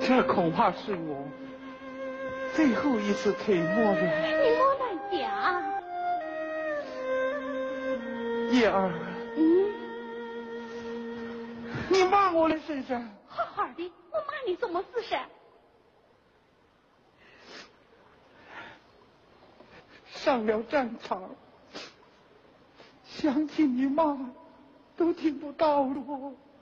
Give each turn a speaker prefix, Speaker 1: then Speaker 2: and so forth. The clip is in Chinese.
Speaker 1: 这恐怕是我最后一次推磨了。
Speaker 2: 你莫乱讲。
Speaker 1: 叶儿，你骂我的是啥？
Speaker 2: 好好的，我骂你什么事噻？
Speaker 1: 上了战场，想起你骂都听不到了。